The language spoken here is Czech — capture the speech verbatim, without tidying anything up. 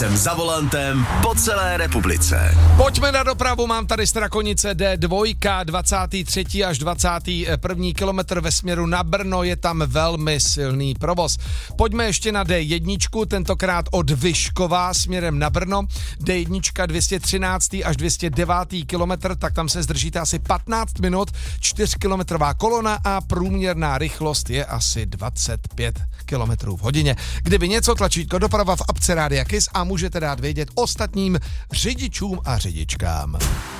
jsem za volantem po celé republice. Pojďme na dopravu, mám tady Strakonice D dva, dvacátý třetí až dvacátý první kilometr ve směru na Brno, je tam velmi silný provoz. Pojďme ještě na D jedna, tentokrát od Vyškova směrem na Brno. D jedna dvě stě třináctý až dvě stě devátý kilometr, tak tam se zdržíte asi patnáct minut, čtyřkilometrová kolona a průměrná rychlost je asi dvacet pět kilometrů v hodině. Kdyby něco, tlačítko doprava v apce Rádia Kiss a můžete dát vědět ostatním řidičům a řidičkám.